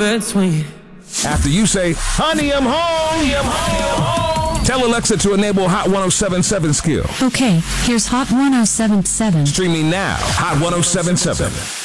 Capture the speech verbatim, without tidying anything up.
between. After you say, honey, I'm home, honey, I'm home, I'm home. Tell Alexa to enable Hot one oh seven point seven skill. Okay, here's Hot one oh seven point seven. Streaming now, Hot one oh seven point seven.